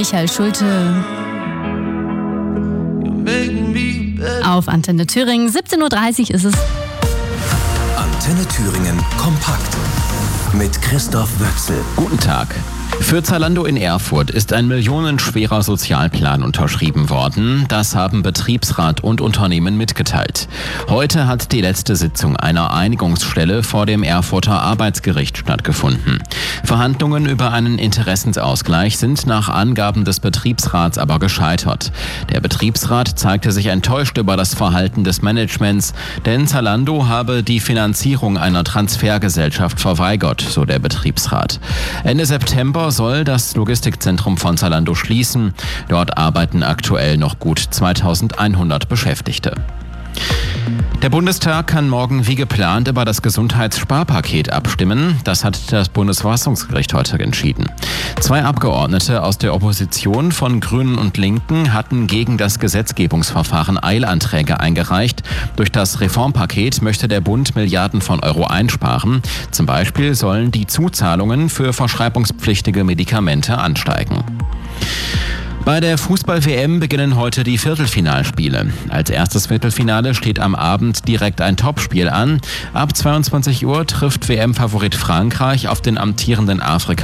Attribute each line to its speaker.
Speaker 1: Michael Schulte. Auf Antenne Thüringen, 17.30 Uhr ist es.
Speaker 2: Antenne Thüringen kompakt mit Christoph Wöchsel.
Speaker 3: Guten Tag. Für Zalando in Erfurt ist ein millionenschwerer Sozialplan unterschrieben worden. Das haben Betriebsrat und Unternehmen mitgeteilt. Heute hat die letzte Sitzung einer Einigungsstelle vor dem Erfurter Arbeitsgericht stattgefunden. Verhandlungen über einen Interessensausgleich sind nach Angaben des Betriebsrats aber gescheitert. Der Betriebsrat zeigte sich enttäuscht über das Verhalten des Managements, denn Zalando habe die Finanzierung einer Transfergesellschaft verweigert, so der Betriebsrat. Ende September soll das Logistikzentrum von Zalando schließen. Dort arbeiten aktuell noch gut 2100 Beschäftigte. Der Bundestag kann morgen wie geplant über das Gesundheitssparpaket abstimmen. Das hat das Bundesverfassungsgericht heute entschieden. 2 Abgeordnete aus der Opposition von Grünen und Linken hatten gegen das Gesetzgebungsverfahren Eilanträge eingereicht. Durch das Reformpaket möchte der Bund Milliarden von Euro einsparen. Zum Beispiel sollen die Zuzahlungen für verschreibungspflichtige Medikamente ansteigen. Bei der Fußball-WM beginnen heute die Viertelfinalspiele. Als erstes Viertelfinale steht am Abend direkt ein Topspiel an. Ab 22 Uhr trifft WM-Favorit Frankreich auf den amtierenden Afrika